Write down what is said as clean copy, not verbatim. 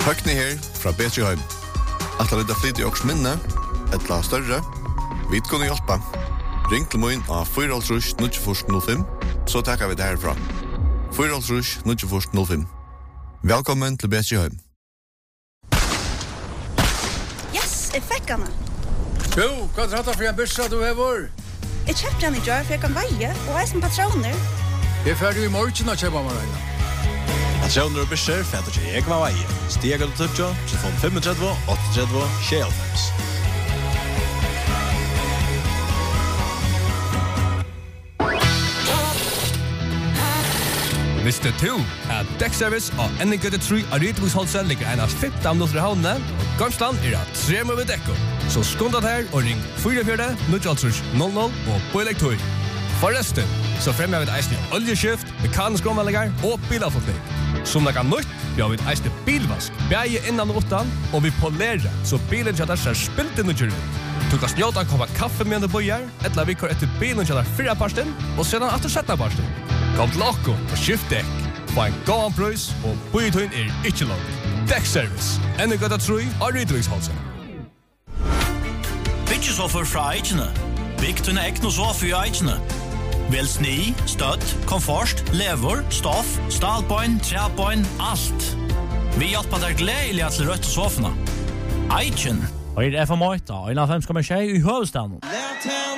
Høgni her fra Betriheim. At han lyder flyt I åks minne, etla større, vi kunne hjelpe. Ring til min av 4-0-9-05, så takker vi det herfra. 4-0-9-05. Velkommen til Betriheim. Yes, jeg fikk henne. Jo, hva tratt for en bøssa du hever? Jeg kjøpte henne I dør, for jeg kan veie, og jeg som patroner. Jeg er ferdig I morgen å kjøpe meg regna. Patroner og bøsser fætter til jeg var veie. Stiger du tøtja, telefon 35, 38, 25. Visste du at Dekkservice og NG3 av Rydviksholset ligger en av 15 minutter I havnene, og Gamsland at 3 med dekko. Så skundet her og ring 44-900 og på elektor. Forresten, så fremmer vi et eisende oljeskift, mekanisk omvallinger og bilavfotning. Som det kan nytt, vi har vi et eisende bilvask, beie innan og utan, og vi polerer, så bilen kjøtter ser spilt inn og kjører ut. Du kan snjåta en kopp kaffe med en bøyer, etla vi kår etter bilen kjøtter 4 parsten, og sedan etter 17 parsten. Kom til Akko og skift dekk. Få en god prøys, og bøyetøyen ikke langt. Dekkservice, NG3 av Rydviksholset. Byggesoffer fra Eichene. Bygg til ekne sofa I Eichene. Vel sni, støtt, komfort, lever, stoff, stalbøyn, trebøyn, alt. Vi hjelper deg gledelig til rødt sofene. Eichen. Og FM8, 1,5,6 I hovedstaden. Downtown